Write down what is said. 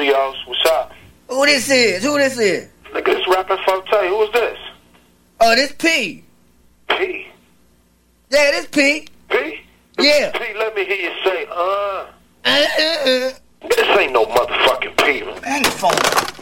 Rios. What's up? Who this is? Nigga, this rapping Forte. Who is this? Oh, this P. P? Yeah, this P. P? Yeah. P, let me hear you say, This ain't no motherfucking P. Hang the phone.